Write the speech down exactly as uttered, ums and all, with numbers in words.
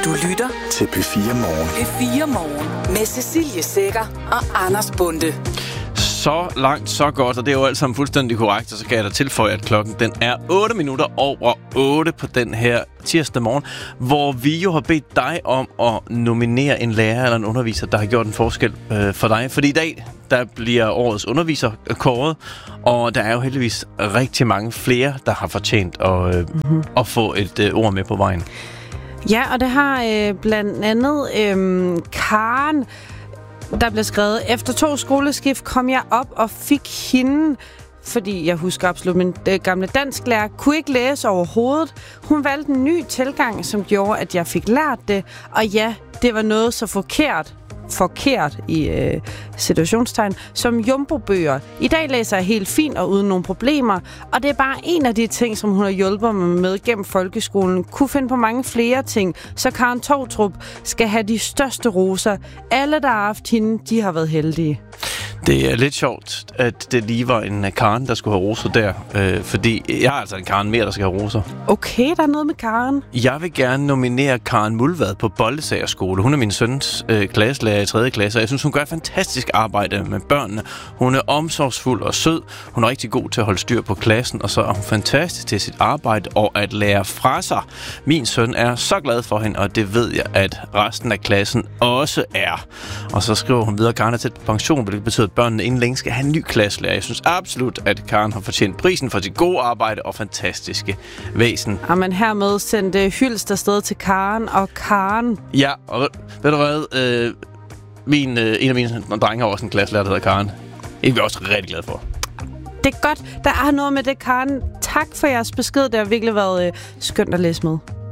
Du lytter til P fire Morgen. P fire Morgen med Cecilie Sækker og Anders Bonde. Så langt, så godt, og det er jo alt sammen fuldstændig korrekt, og så kan jeg da tilføje, at klokken den er otte minutter over otte på den her tirsdag morgen, hvor vi jo har bedt dig om at nominere en lærer eller en underviser, der har gjort en forskel øh, for dig. Fordi i dag, der bliver årets underviser kåret, og der er jo heldigvis rigtig mange flere, der har fortjent at, øh, mm-hmm. at få et øh, ord med på vejen. Ja, og det har øh, blandt andet øh, Karen, der blev skrevet: efter to skoleskift kom jeg op og fik hende, fordi jeg husker absolut min øh, gamle dansklærer, kunne ikke læse overhovedet. Hun valgte en ny tilgang, som gjorde, at jeg fik lært det. Og ja, det var noget så forkert, forkert i øh, situationstegn, som Jumbo-bøger. I dag læser jeg helt fint og uden nogen problemer, og det er bare en af de ting, som hun har hjulpet mig med gennem folkeskolen. Kunne finde på mange flere ting, så Karen Tovtrup skal have de største roser. Alle, der har haft hende, de har været heldige. Det er lidt sjovt, at det lige var en Karen, der skulle have roser der. Øh, fordi jeg har altså en Karen mere, der skal have roser. Okay, der er noget med Karen. Jeg vil gerne nominere Karen Mulvad på Boldesager skole. Hun er min søns øh, klasselærer i tredje klasse, og jeg synes, hun gør et fantastisk arbejde med børnene. Hun er omsorgsfuld og sød. Hun er rigtig god til at holde styr på klassen, og så er hun fantastisk til sit arbejde og at lære fra sig. Min søn er så glad for hende, og det ved jeg, at resten af klassen også er. Og så skriver hun videre, at Karen er tæt på pension, hvilket betyder, at børnene inden længe skal have en ny klasselærer. Jeg synes absolut, at Karen har fortjent prisen for sit gode arbejde og fantastiske væsen. Jamen hermed sendte hyldest afsted til Karen og Karen. Ja, og ved du hvad? Øh, min, øh, en af mine drenge har også en klasselærer, der hedder Karen. Det er vi også rigtig glade for. Det er godt. Der er noget med det, Karen. Tak for jeres besked. Det har virkelig været øh, skønt at læse med.